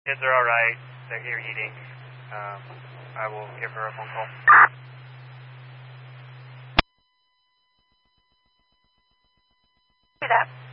Kids are alright. They're here eating. I will give her a phone call. Do that.